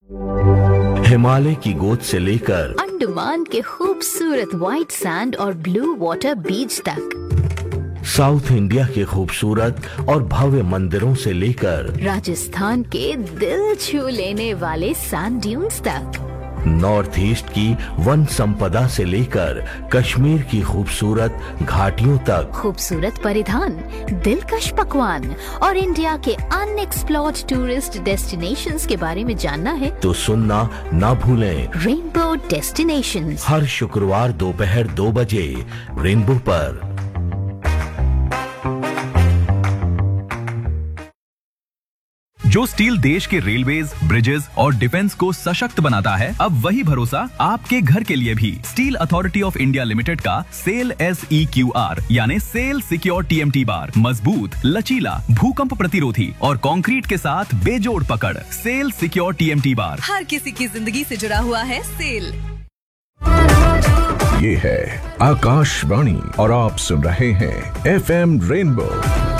हिमालय की गोद से लेकर अंडमान के खूबसूरत व्हाइट सैंड और ब्लू वाटर बीच तक, साउथ इंडिया के खूबसूरत और भव्य मंदिरों से लेकर राजस्थान के दिल छू लेने वाले सैंड ड्यून्स तक, नॉर्थ ईस्ट की वन संपदा से लेकर कश्मीर की खूबसूरत घाटियों तक, खूबसूरत परिधान, दिलकश पकवान और इंडिया के अनएक्सप्लोर्ड टूरिस्ट डेस्टिनेशंस के बारे में जानना है तो सुनना ना भूलें। रेनबो डेस्टिनेशंस हर शुक्रवार दोपहर 2 बजे रेनबो पर। जो स्टील देश के रेलवेज, ब्रिजेस और डिफेंस को सशक्त बनाता है, अब वही भरोसा आपके घर के लिए भी। Steel authority of India limited का सेल SEQR यानी सेल सिक्योर TMT बार मजबूत, लचीला, भूकंप प्रतिरोधी और कंक्रीट के साथ बेजोड़ पकड़। सेल सिक्योर TMT बार हर किसी की जिंदगी से जुड़ा हुआ है। सेल। ये है आकाशवाणी और आप सुन रहे हैं FM rainbow.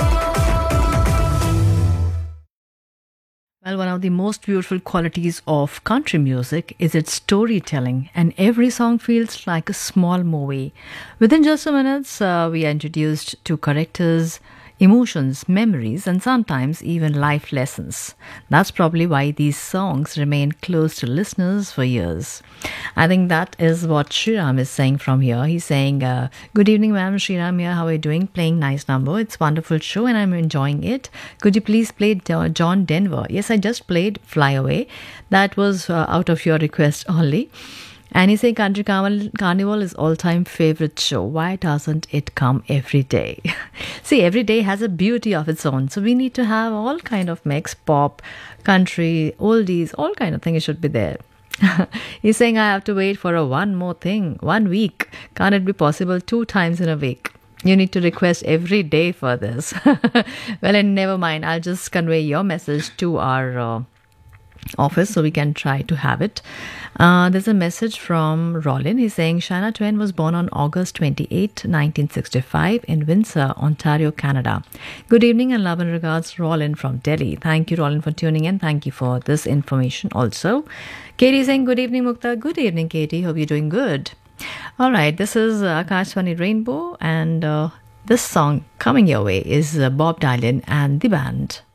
Well, one of the most beautiful qualities of country music is its storytelling, and every song feels like a small movie. Within just a minute, we are introduced to characters, emotions, memories, and sometimes even life lessons. That's probably why these songs remain close to listeners for years. I think that is what Shriram is saying from here. He's saying, good evening, ma'am. Shriram here. How are you doing? Playing nice number. It's a wonderful show and I'm enjoying it. Could you please play John Denver? Yes, I just played Fly Away. That was out of your request only. And he's saying Country Carnival is all-time favorite show. Why doesn't it come every day? See, every day has a beauty of its own. So we need to have all kind of mix, pop, country, oldies, all kind of things should be there. He's saying I have to wait for one more thing, 1 week. Can't it be possible 2 times in a week? You need to request every day for this. Well, and never mind. I'll just convey your message to our office so we can try to have it. There's a message from Rollin. He's saying Shana Twain was born on August 28, 1965 in Windsor, Ontario, Canada. Good evening and love and regards, Rollin from Delhi. Thank you, Rollin, for tuning in. Thank you for this information also. Katie saying good evening, Mukta. Good evening, Katie. Hope you're doing good. All right, this is Akashvani Rainbow, and this song coming your way is Bob Dylan and the band.